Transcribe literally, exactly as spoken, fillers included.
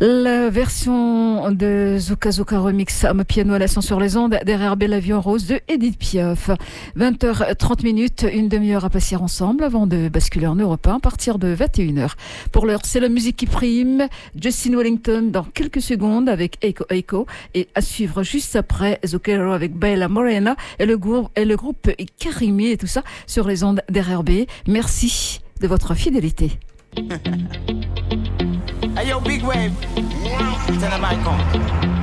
La version de Zuka Zuka Remix à piano à l'accent sur les ondes derrière Belle Avion Rose de Edith Piaf. vingt heures trente minutes, une demi-heure à passer ensemble avant de basculer en Europe un à partir de vingt et une heures. Pour l'heure, c'est la musique qui prime. Justin Wellington dans quelques secondes avec Echo Echo et à suivre juste après Zucchero avec Bella Morena et le groupe, et le groupe Karimi et tout ça sur les ondes d'R R B. Merci de votre fidélité. Hey yo, big wave. Tell them I come.